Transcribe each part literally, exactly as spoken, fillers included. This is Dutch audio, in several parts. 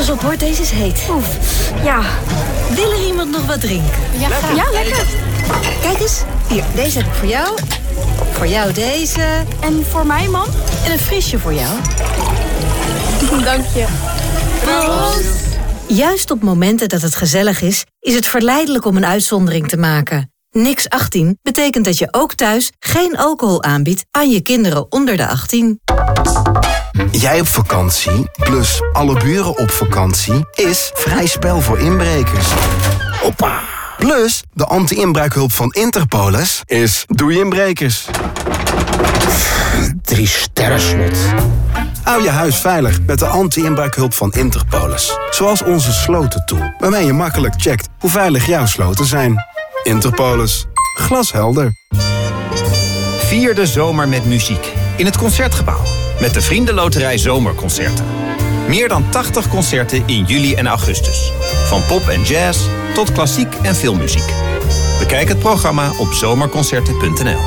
Pas op hoor, deze is heet. Oef, ja. Wil er iemand nog wat drinken? Ja, lekker. Ja, lekker. Kijk eens, hier, deze heb ik voor jou. Voor jou deze. En voor mij, man? En een frisje voor jou. Dank je. Proost. Juist op momenten dat het gezellig is, is het verleidelijk om een uitzondering te maken. Niks achttien betekent dat je ook thuis geen alcohol aanbiedt aan je kinderen onder de achttien. Jij op vakantie, plus alle buren op vakantie, is vrij spel voor inbrekers. Hoppa! Plus, de anti-inbraakhulp van Interpolis is doei inbrekers. Drie sterren slot. Hou je huis veilig met de anti-inbraakhulp van Interpolis. Zoals onze slotentool, waarmee je makkelijk checkt hoe veilig jouw sloten zijn. Interpolis. Glashelder. Vier de zomer met muziek. In het Concertgebouw. Met de Vriendenloterij Zomerconcerten. Meer dan tachtig concerten in juli en augustus. Van pop en jazz tot klassiek en filmmuziek. Bekijk het programma op zomerconcerten punt n l.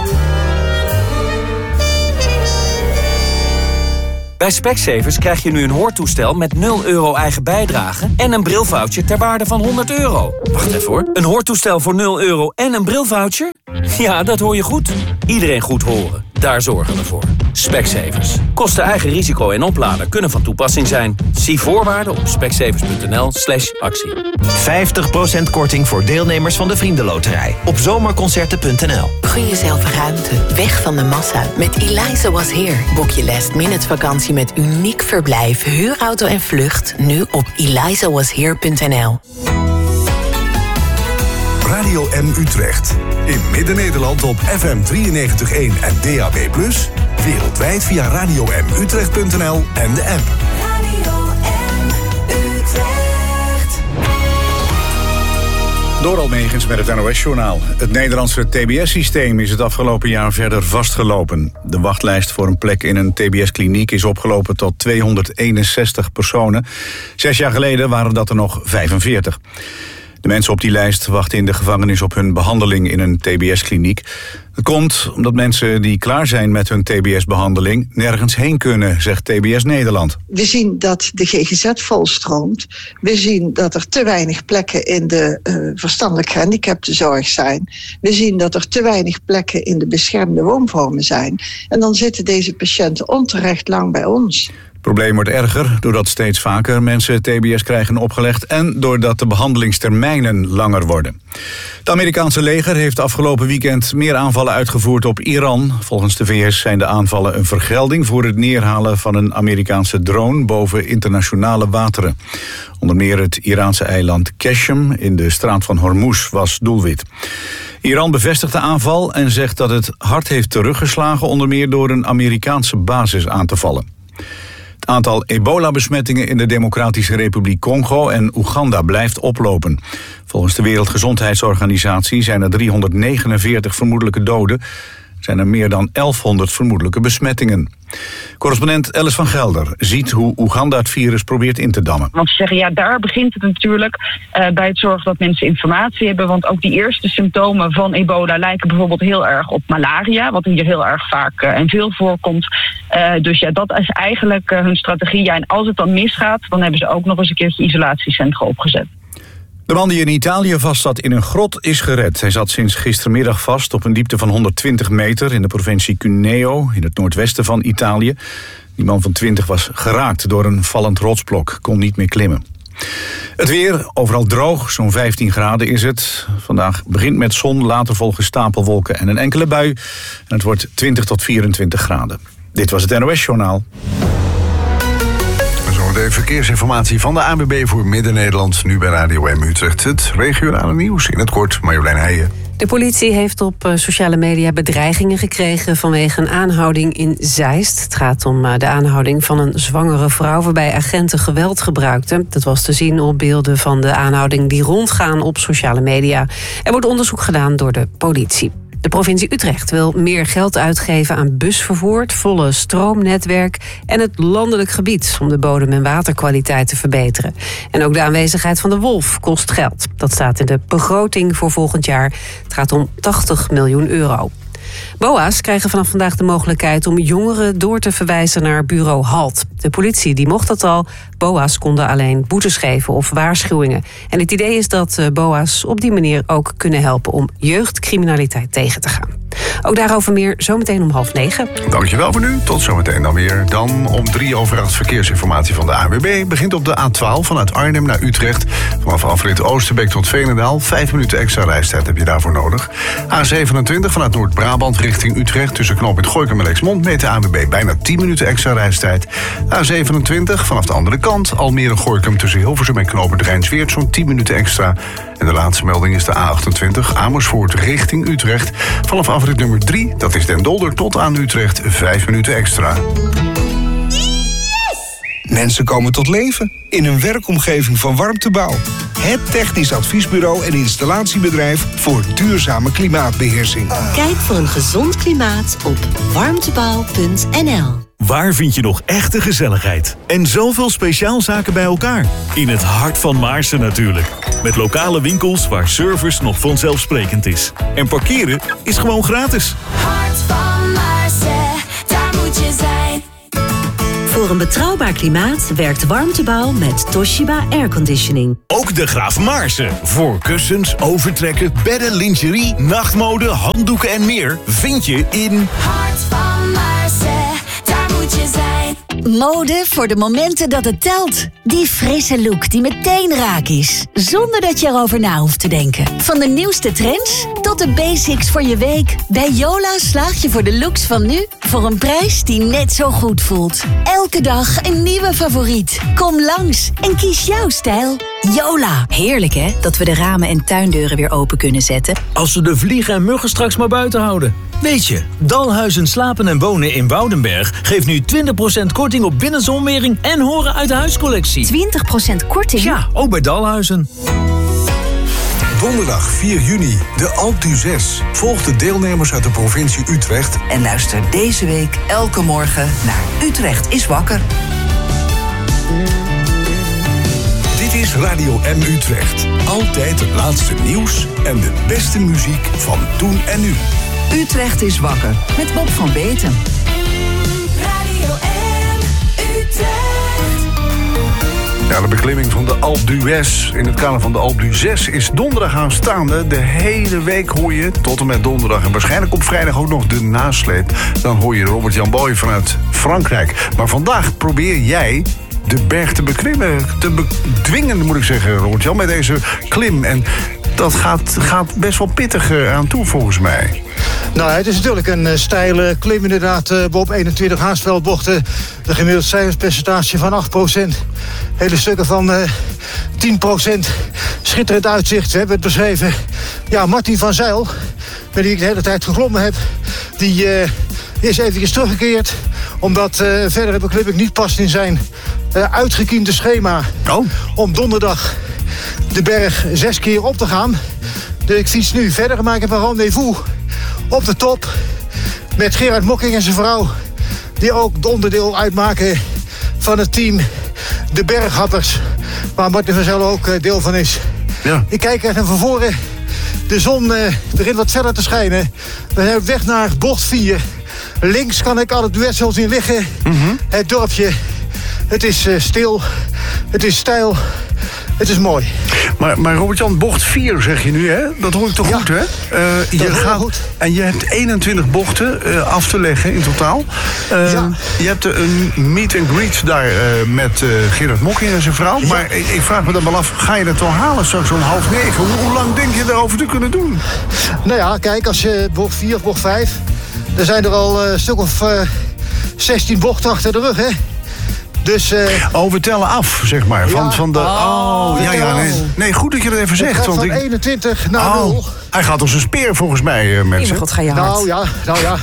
Bij Specsavers krijg je nu een hoortoestel met nul euro eigen bijdrage en een brilvoucher ter waarde van honderd euro. Wacht even hoor. Een hoortoestel voor nul euro en een brilvoucher? Ja, dat hoor je goed. Iedereen goed horen. Daar zorgen we voor. Specsavers. Kosten eigen risico en oplader kunnen van toepassing zijn. Zie voorwaarden op specsavers punt n l slash actie. vijftig procent korting voor deelnemers van de Vriendenloterij. Op zomerconcerten punt n l. Gun jezelf ruimte. Weg van de massa. Met Eliza Was Here. Boek je last minute vakantie met uniek verblijf, huurauto en vlucht. Nu op eliza was here punt n l. Radio M Utrecht. In Midden-Nederland op F M drieënnegentig komma één en D A B plus. Wereldwijd via radio m utrecht punt n l en de app. Radio M Utrecht. Doral Megens met het N O S-journaal. Het Nederlandse T B S-systeem is het afgelopen jaar verder vastgelopen. De wachtlijst voor een plek in een T B S-kliniek is opgelopen tot tweehonderdeenenzestig personen. Zes jaar geleden waren dat er nog vijfenveertig. De mensen op die lijst wachten in de gevangenis op hun behandeling in een T B S-kliniek. Dat komt omdat mensen die klaar zijn met hun T B S-behandeling nergens heen kunnen, zegt T B S Nederland. We zien dat de G G Z volstroomt. We zien dat er te weinig plekken in de uh, verstandelijk gehandicaptenzorg zijn. We zien dat er te weinig plekken in de beschermde woonvormen zijn. En dan zitten deze patiënten onterecht lang bij ons. Het probleem wordt erger doordat steeds vaker mensen T B S krijgen opgelegd en doordat de behandelingstermijnen langer worden. Het Amerikaanse leger heeft afgelopen weekend meer aanvallen uitgevoerd op Iran. Volgens de V S zijn de aanvallen een vergelding voor het neerhalen van een Amerikaanse drone boven internationale wateren. Onder meer het Iraanse eiland Qeshm in de straat van Hormuz was doelwit. Iran bevestigt de aanval en zegt dat het hard heeft teruggeslagen, onder meer door een Amerikaanse basis aan te vallen. Het aantal ebola-besmettingen in de Democratische Republiek Congo en Oeganda blijft oplopen. Volgens de Wereldgezondheidsorganisatie zijn er driehonderdnegenenveertig vermoedelijke doden. Er zijn er meer dan elfhonderd vermoedelijke besmettingen. Correspondent Alice van Gelder ziet hoe Oeganda het virus probeert in te dammen. Want ze zeggen, ja, daar begint het natuurlijk uh, bij het zorgen dat mensen informatie hebben. Want ook die eerste symptomen van ebola lijken bijvoorbeeld heel erg op malaria, wat hier heel erg vaak uh, en veel voorkomt. Uh, dus ja, dat is eigenlijk uh, hun strategie. Ja, en als het dan misgaat, dan hebben ze ook nog eens een keertje isolatiecentra opgezet. De man die in Italië vastzat in een grot is gered. Hij zat sinds gistermiddag vast op een diepte van honderdtwintig meter... in de provincie Cuneo, in het noordwesten van Italië. Die man van twintig was geraakt door een vallend rotsblok, kon niet meer klimmen. Het weer, overal droog, zo'n vijftien graden is het. Vandaag begint met zon, later volgen stapelwolken en een enkele bui. En het wordt twintig tot vierentwintig graden. Dit was het N O S-journaal. De verkeersinformatie van de A N W B voor Midden-Nederland, nu bij Radio M Utrecht. Het regionale nieuws in het kort, Marjolein Heijen. De politie heeft op sociale media bedreigingen gekregen vanwege een aanhouding in Zeist. Het gaat om de aanhouding van een zwangere vrouw waarbij agenten geweld gebruikten. Dat was te zien op beelden van de aanhouding die rondgaan op sociale media. Er wordt onderzoek gedaan door de politie. De provincie Utrecht wil meer geld uitgeven aan busvervoer, het volle stroomnetwerk en het landelijk gebied om de bodem- en waterkwaliteit te verbeteren. En ook de aanwezigheid van de wolf kost geld. Dat staat in de begroting voor volgend jaar. Het gaat om tachtig miljoen euro. B O A's krijgen vanaf vandaag de mogelijkheid om jongeren door te verwijzen naar bureau HALT. De politie die mocht dat al. B O A's konden alleen boetes geven of waarschuwingen. En het idee is dat B O A's op die manier ook kunnen helpen om jeugdcriminaliteit tegen te gaan. Ook daarover meer zometeen om half negen. Dankjewel voor nu. Tot zometeen dan weer. Dan om drie over acht verkeersinformatie van de A N W B. Begint op de A twaalf vanuit Arnhem naar Utrecht. Vanaf afrit Oosterbeek tot Veenendaal. Vijf minuten extra reistijd heb je daarvoor nodig. A zevenentwintig vanuit Noord-Brabant richting Utrecht. Tussen knooppunt Gooikum en Lexmond meet de A N W B bijna tien minuten extra reistijd. A zevenentwintig vanaf de andere kant. Almere-Gooikum tussen Hilversum en knooppunt Rijnsweert zo'n tien minuten extra. En de laatste melding is de A achtentwintig Amersfoort richting Utrecht. Vanaf afrit nummer drie, dat is Den Dolder, tot aan Utrecht, vijf minuten extra. Mensen komen tot leven in een werkomgeving van Warmtebouw. Het technisch adviesbureau en installatiebedrijf voor duurzame klimaatbeheersing. Kijk voor een gezond klimaat op warmtebouw punt n l. Waar vind je nog echte gezelligheid? En zoveel speciaalzaken bij elkaar? In het hart van Maarsen natuurlijk. Met lokale winkels waar service nog vanzelfsprekend is. En parkeren is gewoon gratis. Hart van Maarsen, daar moet je zijn. Voor een betrouwbaar klimaat werkt Warmtebouw met Toshiba Airconditioning. Ook de Graaf Maarsen. Voor kussens, overtrekken, bedden, lingerie, nachtmode, handdoeken en meer vind je in Hart van Maarsen, daar moet je zijn. Mode voor de momenten dat het telt. Die frisse look die meteen raak is. Zonder dat je erover na hoeft te denken. Van de nieuwste trends tot de basics voor je week. Bij Yola slaag je voor de looks van nu voor een prijs die net zo goed voelt. Elke dag een nieuwe favoriet. Kom langs en kies jouw stijl. Yola. Heerlijk hè, dat we de ramen en tuindeuren weer open kunnen zetten. Als we de vliegen en muggen straks maar buiten houden. Weet je, Dalhuizen Slapen en Wonen in Woudenberg geeft nu twintig procent korting op binnenzonwering en horen uit de huiscollectie. twintig procent korting? Ja, ook bij Dalhuizen. Donderdag vier juni, de Alpe d'Huez zes. Volg de deelnemers uit de provincie Utrecht. En luister deze week elke morgen naar Utrecht is wakker. Dit is Radio M Utrecht. Altijd het laatste nieuws en de beste muziek van toen en nu. Utrecht is wakker met Bob van Beeten. Radio M, Utrecht. Ja, de beklimming van de Alpe d'Huez in het kader van de Alpe d'Huez zes is donderdag aanstaande. De hele week hoor je, tot en met donderdag en waarschijnlijk op vrijdag ook nog de nasleep. Dan hoor je Robert-Jan Boy vanuit Frankrijk. Maar vandaag probeer jij de berg te beklimmen, te bedwingen moet ik zeggen, Robert-Jan, met deze klim. En dat gaat, gaat best wel pittig aan toe volgens mij. Nou, het is natuurlijk een uh, steile klim inderdaad, uh, Bob. eenentwintig haastveldbochten. De gemiddelde cijferspercentage van acht procent. Hele stukken van uh, tien procent. Schitterend uitzicht, we hebben het beschreven. Ja, Martin van Zijl, met wie ik de hele tijd geklommen heb, die uh, is eventjes teruggekeerd. Omdat uh, verdere beklimming niet past in zijn uh, uitgekiende schema. Oh. Om donderdag de berg zes keer op te gaan. Dus ik fiets nu verder, maar ik heb een rendezvous op de top met Gerard Mokking en zijn vrouw, die ook de onderdeel uitmaken van het team De Berghappers, waar Martin van Zijl ook deel van is. Ja. Ik kijk even van voren. De zon uh, begint wat verder te schijnen. We zijn op weg naar bocht vier. Links kan ik al het duet zo zien liggen. Mm-hmm. Het dorpje. Het is uh, stil. Het is steil. Het is mooi. Maar, maar Robert-Jan, bocht vier zeg je nu, hè? Dat hoor ik toch ja. goed, hè? Uh, je gaat, goed. En je hebt eenentwintig bochten uh, af te leggen in totaal. Uh, ja. Je hebt een meet and greet daar uh, met uh, Gerard Mokking en zijn vrouw. Ja. Maar ik, ik vraag me dan wel af, ga je dat wel halen straks zo'n half negen? Hoe, hoe lang denk je daarover te kunnen doen? Nou ja, kijk, als je bocht vier, bocht vijf... er zijn er al een stuk of uh, zestien bochten achter de rug, hè? Dus, uh, oh, we tellen af, zeg maar. Van, ja. van de, oh, ja, ja, nee. nee, goed dat je dat even zegt. Het gaat want van ik, eenentwintig naar oh, nul. Hij gaat als een speer, volgens mij, uh, mensen. God, ga je hard. Nou ja, nou ja.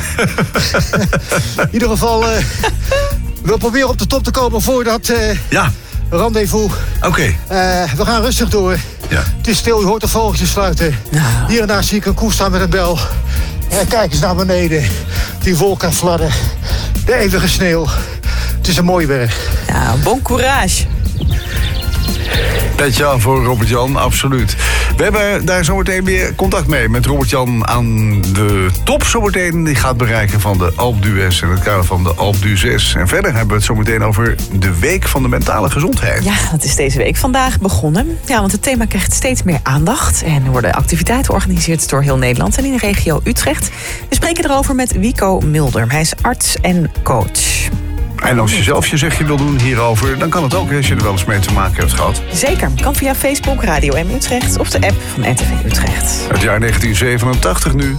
In ieder geval, uh, we proberen op de top te komen voordat uh, ja. rendezvous. Oké. Okay. Uh, we gaan rustig door. Ja. Het is stil, je hoort de vogeltjes fluiten. Nou. Hier en daar zie ik een koe staan met een bel. En kijk eens naar beneden. Die wolken en fladden. De eeuwige sneeuw. Het is een mooie berg. Ja, bon courage. Petje aan voor Robert-Jan, absoluut. We hebben daar zometeen weer contact mee met Robert-Jan aan de top. Zometeen die gaat bereiken van de Alpe d'Huez in het kader van de Alpe d'Huez. En verder hebben we het zometeen over de Week van de Mentale Gezondheid. Ja, dat is deze week vandaag begonnen. Ja, want het thema krijgt steeds meer aandacht. En er worden activiteiten georganiseerd door heel Nederland en in de regio Utrecht. We spreken erover met Wico Mulder. Hij is arts en coach. En als je zelf je zegje wil doen hierover, dan kan het ook als je er wel eens mee te maken hebt gehad. Zeker, kan via Facebook, Radio M Utrecht of de app van R T V Utrecht. Het jaar negentien zevenentachtig nu.